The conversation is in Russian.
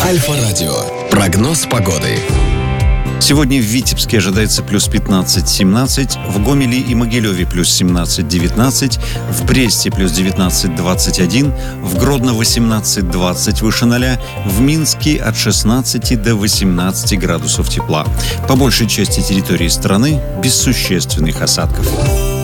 Альфа-радио. Прогноз погоды. Сегодня в Витебске ожидается плюс 15-17, в Гомеле и Могилеве плюс 17-19, в Бресте плюс 19-21, в Гродно 18-20 выше 0, в Минске от 16 до 18 градусов тепла. По большей части территории страны без существенных осадков.